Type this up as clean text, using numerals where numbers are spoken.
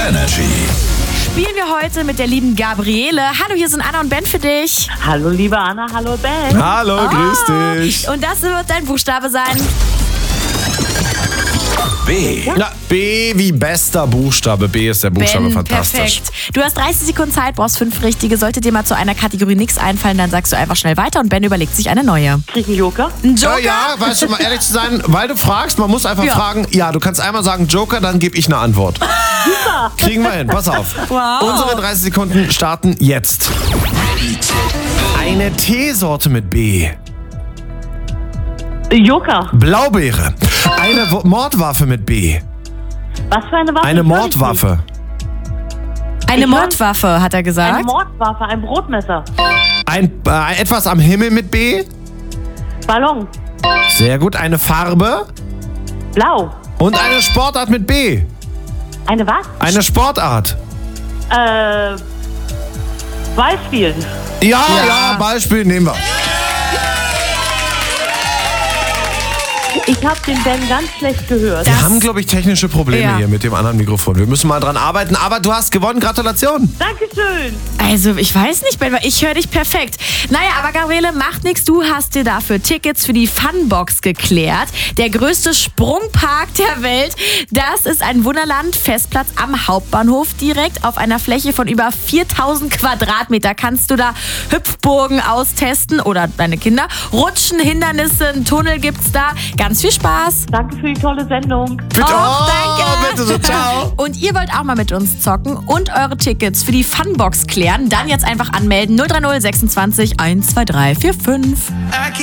Energy. Spielen wir heute mit der lieben Gabriele. Hallo, hier sind Anna und Ben für dich. Hallo liebe Anna, hallo Ben. Hallo, grüß dich. Und das wird dein Buchstabe sein. B. Na, B wie bester Buchstabe. B ist der Buchstabe, Ben, fantastisch. perfekt. Du hast 30 Sekunden Zeit, brauchst 5 richtige. Sollte dir mal zu einer Kategorie nichts einfallen, dann sagst du einfach schnell weiter und Ben überlegt sich eine neue. Krieg ich einen Joker? Ein Joker? Ja, weißt du, mal ehrlich zu sein, weil du fragst, man muss einfach Ja. fragen, ja, du kannst einmal sagen Joker, dann gebe ich eine Antwort. Kriegen wir hin, pass auf. Wow. Unsere 30 Sekunden starten jetzt. Eine Teesorte mit B. Joker. Blaubeere. Eine Mordwaffe mit B. Was für eine Waffe? Eine Ich höre dich Mordwaffe. Eine Ich höre- Mordwaffe, hat er nicht. gesagt. Eine Mordwaffe, ein Brotmesser. Etwas am Himmel mit B. Ballon. Sehr gut. Eine Farbe. Blau. Und eine Sportart mit B. Eine was? Eine Sportart. Ballspielen. Ja, Beispiel nehmen wir. Ich habe den Ben ganz schlecht gehört. Wir haben, glaube ich, technische Probleme Ja. hier mit dem anderen Mikrofon. Wir müssen mal dran arbeiten, aber du hast gewonnen. Gratulation. Dankeschön. Also, ich weiß nicht, Ben, weil ich höre dich perfekt. Naja, aber Gabriele, macht nichts. Du hast dir dafür Tickets für die Funbox geklärt. Der größte Sprungpark der Welt. Das ist ein Wunderland-Festplatz am Hauptbahnhof. Direkt auf einer Fläche von über 4000 Quadratmeter kannst du da Hüpfburgen austesten oder deine Kinder. Rutschen, Hindernisse, einen Tunnel gibt's da. Ganz viel Spaß. Danke für die tolle Sendung. Bitte. Danke. Bitte so, ciao. Und ihr wollt auch mal mit uns zocken und eure Tickets für die Funbox klären? Dann jetzt einfach anmelden. 030 26 123 45.